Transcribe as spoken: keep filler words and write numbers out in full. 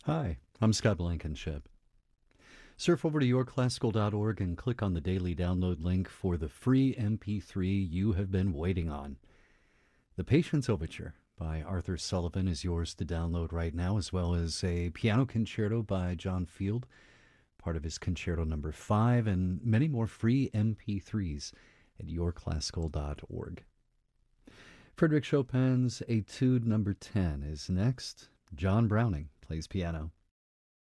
Hi, I'm Scott Blankenship. Surf over to your classical dot org and click on the daily download link for the free M P three you have been waiting on. The Patience Overture by Arthur Sullivan is yours to download right now, as well as a piano concerto by John Field, part of his Concerto Number five, and many more free M P threes at your classical dot org. Frédéric Chopin's Etude Number ten is next. John Browning plays piano.